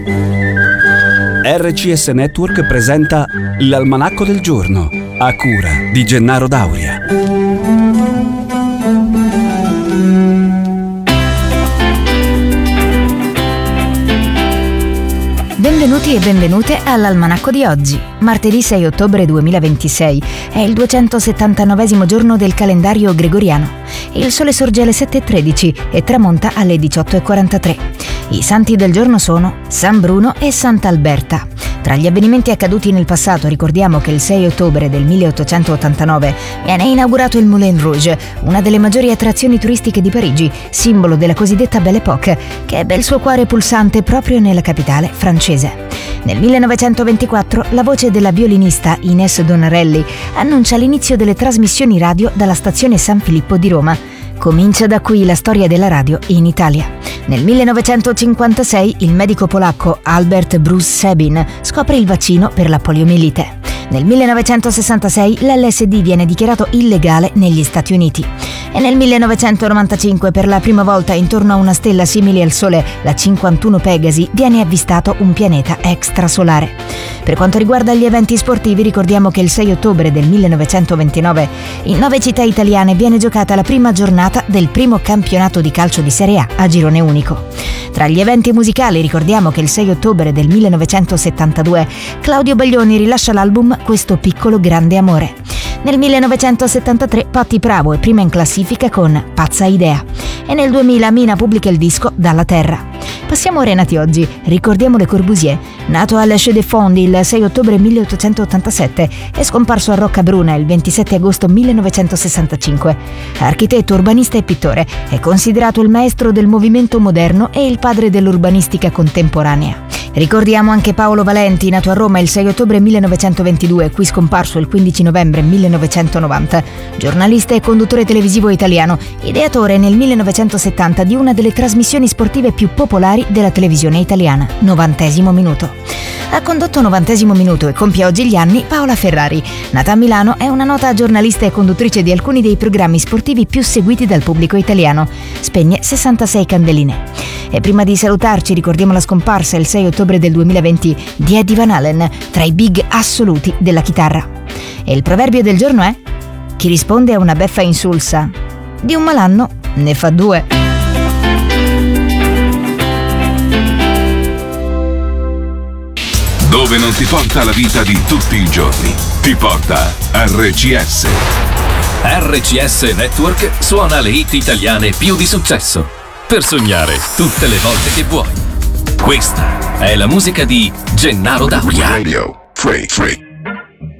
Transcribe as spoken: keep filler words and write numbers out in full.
R C S Network presenta l'Almanacco del Giorno, a cura di Gennaro Dauria. Benvenuti e benvenute all'Almanacco di oggi, martedì sei ottobre duemilaventisei. È il duecentosettantanovesimo giorno del calendario gregoriano. Il sole sorge alle sette e tredici e tramonta alle diciotto e quarantatré. I santi del giorno sono San Bruno e Sant'Alberta. Tra gli avvenimenti accaduti nel passato ricordiamo che il sei ottobre del milleottocentottantanove viene inaugurato il Moulin Rouge, una delle maggiori attrazioni turistiche di Parigi, simbolo della cosiddetta Belle Époque, che ebbe il suo cuore pulsante proprio nella capitale francese. Nel millenovecentoventiquattro la voce della violinista Ines Donarelli annuncia l'inizio delle trasmissioni radio dalla stazione San Filippo di Roma. Comincia da qui la storia della radio in Italia. Nel millenovecentocinquantasei il medico polacco Albert Bruce Sabin scopre il vaccino per la poliomielite. Nel millenovecentosessantasei l'L S D viene dichiarato illegale negli Stati Uniti. E nel millenovecentonovantacinque, per la prima volta intorno a una stella simile al Sole, la cinquantuno Pegasi, viene avvistato un pianeta extrasolare. Per quanto riguarda gli eventi sportivi, ricordiamo che il sei ottobre del millenovecentoventinove in nove città italiane viene giocata la prima giornata del primo campionato di calcio di Serie A a girone unico. Tra gli eventi musicali ricordiamo che il sei ottobre del millenovecentosettantadue Claudio Baglioni rilascia l'album Questo piccolo grande amore. Nel millenovecentosettantatré Patti Bravo è prima in classifica con Pazza idea e nel duemila Mina pubblica il disco Dalla Terra. Passiamo a Renati oggi, ricordiamo Le Corbusier. Nato a Les de Fondi il sei ottobre milleottocentottantasette, è scomparso a Roccabruna il ventisette agosto millenovecentosessantacinque. Architetto, urbanista e pittore, è considerato il maestro del movimento moderno e il padre dell'urbanistica contemporanea. Ricordiamo anche Paolo Valenti, nato a Roma il sei ottobre millenovecentoventidue, qui scomparso il quindici novembre millenovecentonovanta. Giornalista e conduttore televisivo italiano, ideatore nel millenovecentosettanta di una delle trasmissioni sportive più popolari della televisione italiana, Novantesimo Minuto. Ha condotto Novantesimo Minuto e compie oggi gli anni Paola Ferrari. Nata a Milano, è una nota giornalista e conduttrice di alcuni dei programmi sportivi più seguiti dal pubblico italiano. Spegne sessantasei candeline. E prima di salutarci ricordiamo la scomparsa il sei ottobre del duemilaventi di Eddie Van Halen, tra i big assoluti della chitarra. E il proverbio del giorno è: chi risponde a una beffa insulsa di un malanno ne fa due. Dove non ti porta la vita di tutti i giorni, ti porta R C S. R C S Network suona le hit italiane più di successo, per sognare tutte le volte che vuoi. Questa è la musica di Gennaro Dauria. Radio Free Free.